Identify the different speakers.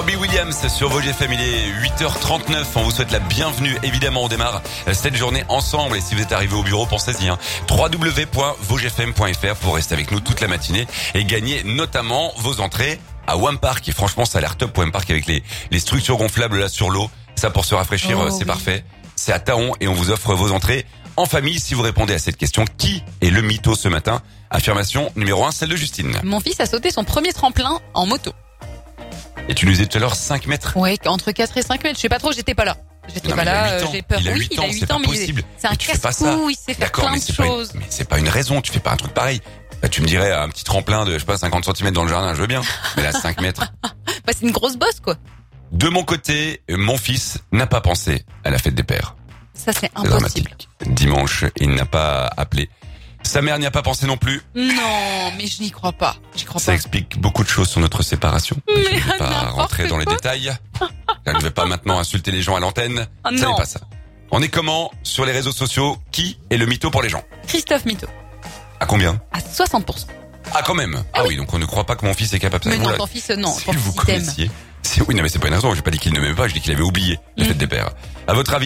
Speaker 1: Robbie Williams sur Vosges FM, il est 8h39. On vous souhaite la bienvenue. Évidemment, on démarre cette journée ensemble. Et si vous êtes arrivé au bureau, pensez-y. www.vogesfm.fr pour rester avec nous toute la matinée et gagner notamment vos entrées à Wampark. Et franchement, ça a l'air top, Wampark, avec les structures gonflables là sur l'eau. Ça, pour se rafraîchir, c'est parfait. C'est à Taon et on vous offre vos entrées en famille si vous répondez à cette question. Qui est le mytho ce matin? Affirmation numéro 1, celle de Justine.
Speaker 2: Mon fils a sauté son premier tremplin en moto.
Speaker 1: Et tu nous disais tout à l'heure 5 mètres.
Speaker 2: Ouais, entre 4 et 5 mètres. Je sais pas trop, j'étais pas là. J'ai peur.
Speaker 1: Il a 8
Speaker 2: oui,
Speaker 1: ans,
Speaker 2: il a 8
Speaker 1: c'est
Speaker 2: ans,
Speaker 1: pas
Speaker 2: mais
Speaker 1: possible.
Speaker 2: c'est un casse-cou, il sait faire plein de choses.
Speaker 1: Mais c'est pas une raison, tu fais pas un truc pareil. Là, tu me dirais un petit tremplin de, 50 cm dans le jardin, je veux bien. Mais là, 5 mètres.
Speaker 2: Bah, c'est une grosse bosse, quoi.
Speaker 1: De mon côté, mon fils n'a pas pensé à la fête des pères.
Speaker 2: Ça, c'est
Speaker 1: C'est
Speaker 2: impossible.
Speaker 1: dramatique. Dimanche, il n'a pas appelé. Sa mère n'y a pas pensé non plus.
Speaker 2: Non, mais je n'y crois pas.
Speaker 1: Ça explique beaucoup de choses sur notre séparation.
Speaker 2: Mais
Speaker 1: je ne vais pas
Speaker 2: n'importe
Speaker 1: rentrer dans les
Speaker 2: quoi.
Speaker 1: détails. Je ne vais pas maintenant insulter les gens à l'antenne.
Speaker 2: Ah,
Speaker 1: Ça
Speaker 2: non.
Speaker 1: n'est pas ça. On est comment sur les réseaux sociaux? Qui est le mytho pour les gens?
Speaker 2: Christophe Mito.
Speaker 1: À combien?
Speaker 2: À 60%.
Speaker 1: Ah, quand même. Ah oui, donc on ne croit pas que mon fils est capable de ça.
Speaker 2: Mais non,
Speaker 1: Oula.
Speaker 2: ton fils, non.
Speaker 1: Si
Speaker 2: Ton
Speaker 1: vous
Speaker 2: fils, il t'aime.
Speaker 1: connaissiez. Oui, non, mais c'est pas une raison. J'ai pas dit qu'il ne m'aimait pas. Je dis qu'il avait oublié la fête des pères. À votre avis?